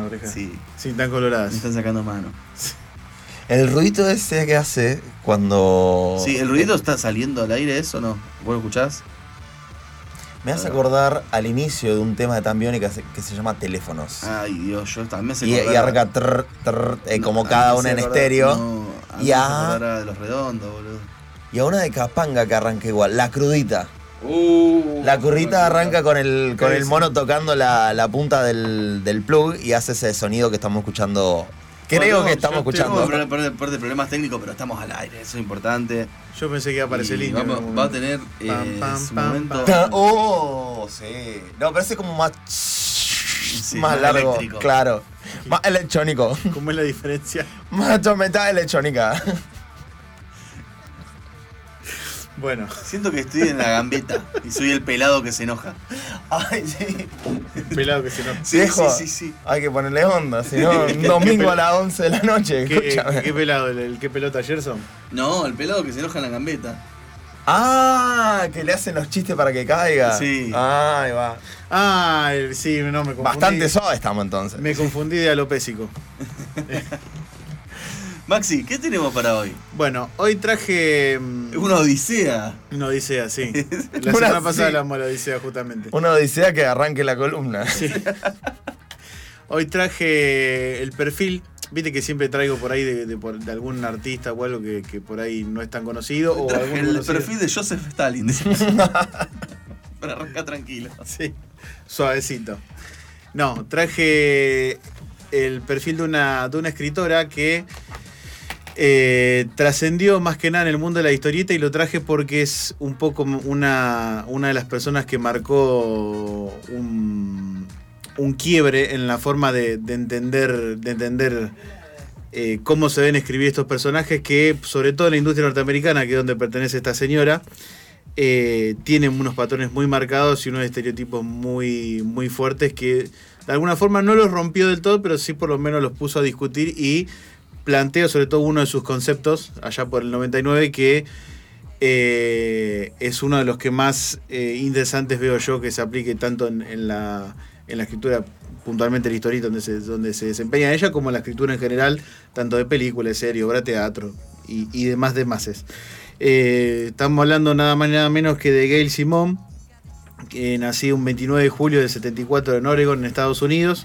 orejas. Sí. Sí, tan coloradas. Me están sacando mano. El ruido ese que hace cuando... Sí, ¿el ruido está saliendo al aire eso o no? ¿Vos lo escuchás? Me hace acordar al inicio de un tema de Tambiónica que se llama Teléfonos. Ay, Dios, yo también sé Y arranca como cada una en estéreo. No, a mí Y me a- hace acordar de Los Redondos, boludo. Y a una de Capanga que arranca igual, La Crudita. La Crudita arranca con el mono tocando la punta del plug y hace ese sonido que estamos escuchando. Creo que estamos escuchando. Por problemas técnicos, pero estamos al aire, eso es importante. Yo pensé que iba a aparecer Y el indio. va a tener su momento. Oh, sí. No, parece como más más largo, eléctrico. claro. Más electrónico. ¿Cómo es la diferencia? Más tormentada electrónica. Bueno. Siento que estoy en la gambeta y soy el pelado que se enoja. Ay, sí. Pelado que se no. Viejo, Sí. hay que ponerle onda, si no, un domingo a las 11 de la noche. Escúchame. ¿Qué pelado? ¿El que pelota Gerson? No, el pelado que se enoja en la gambeta. Ah, que le hacen los chistes para que caiga. Sí. Ahí va. Ah, sí, no, me confundí. Bastante suave estamos entonces. Me confundí de alopésico. Maxi, ¿qué tenemos para hoy? Bueno, hoy traje Una odisea. una odisea, sí. La semana pasada hablamos de la odisea justamente. Una odisea que arranque la columna. Sí. Hoy traje el perfil, viste que siempre traigo por ahí de algún artista o algo que por ahí no es tan conocido. O Traje algún el conocido. perfil de Joseph Stalin. Para arrancar tranquilo. Sí, suavecito. No, traje el perfil de una escritora que trascendió más que nada en el mundo de la historieta y lo traje porque es un poco una de las personas que marcó un quiebre en la forma de entender cómo se deben escribir estos personajes que, sobre todo en la industria norteamericana, que es donde pertenece esta señora, tienen unos patrones muy marcados y unos estereotipos muy, muy fuertes que de alguna forma no los rompió del todo, pero sí por lo menos los puso a discutir y planteó sobre todo uno de sus conceptos allá por el 99 que es uno de los que más interesantes veo yo que se aplique tanto en la escritura, puntualmente la historieta donde se desempeña ella, como en la escritura en general, tanto de películas, series, obra de teatro y demás. Estamos hablando nada más y nada menos que de Gail Simone, que nació un 29 de julio del 74 en Oregon, en Estados Unidos.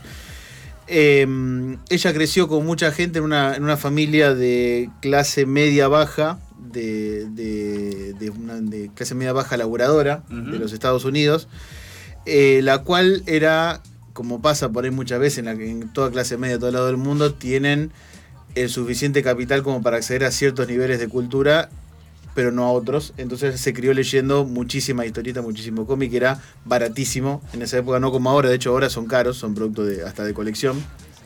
Ella creció con mucha gente en una familia de clase media baja, de clase media baja laburadora de los Estados Unidos, la cual era, como pasa por ahí muchas veces en toda clase media de todo lado del mundo, tienen el suficiente capital como para acceder a ciertos niveles de cultura, pero no a otros. Entonces se crió leyendo muchísima historieta, muchísimo cómic, que era baratísimo en esa época, no como ahora. De hecho ahora son caros, son productos hasta de colección.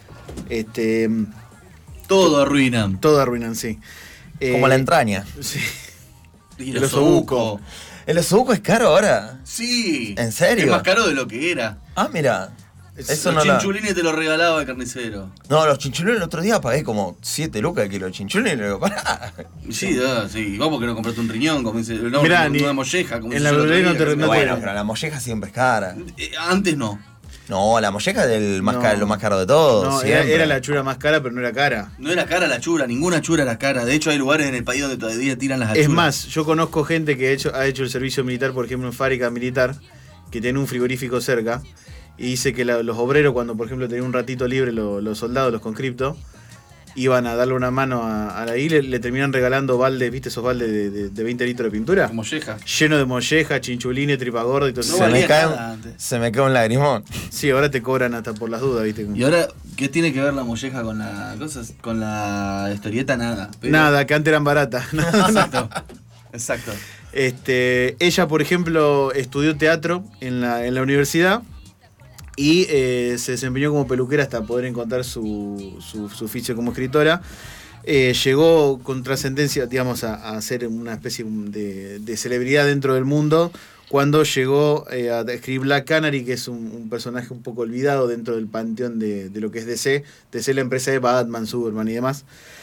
Todo arruinan. Todo arruinan, sí. Como la entraña. Sí. Y El el osobuco. osobuco. ¿El osobuco es caro ahora? Sí. ¿En serio? Es más caro de lo que era. Ah, mira. Eso Los no chinchulines te lo regalaba el carnicero. No, los chinchulines el otro día pagué como 7 lucas el kilo de chinchulines y le digo, pará. Sí, sí. Vos porque no compraste un riñón, como dice. No, Mirá, una molleja, como en dice la yo el otro verdulería día, no te- que se no me- te- Bueno, pero la molleja siempre es cara. Antes no. No, la molleja es lo más caro de todo. No, siempre. era la chura más cara, pero no era cara. No era cara la chura, ninguna chura era cara. De hecho, hay lugares en el país donde todavía tiran las achuras. Es más, yo conozco gente que ha hecho el servicio militar, por ejemplo, en fábrica militar, que tiene un frigorífico cerca, y dice que los obreros, cuando por ejemplo tenían un ratito libre, los soldados, los conscriptos, iban a darle una mano a la I, le terminan regalando baldes, ¿viste esos baldes de 20 litros de pintura? Molleja. Lleno de molleja, chinchulines, tripa gorda y todo No eso. valía nada antes. Se me cae un lagrimón. Sí, ahora te cobran hasta por las dudas, ¿viste? Y ahora, ¿qué tiene que ver la molleja con con la historieta? Nada. Pero- Nada, que antes eran baratas. Exacto. Exacto. Ella, por ejemplo, estudió teatro en la universidad y se desempeñó como peluquera hasta poder encontrar su oficio como escritora. Llegó con trascendencia, digamos, a ser una especie de celebridad dentro del mundo cuando llegó a escribir Black Canary, que es un personaje un poco olvidado dentro del panteón de lo que es DC. DC, la empresa de Batman, Superman y demás.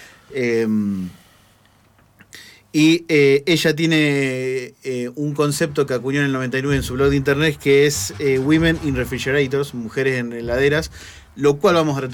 Ella tiene un concepto que acuñó en el 99 en su blog de internet, que es Women in Refrigerators, mujeres en heladeras, lo cual vamos a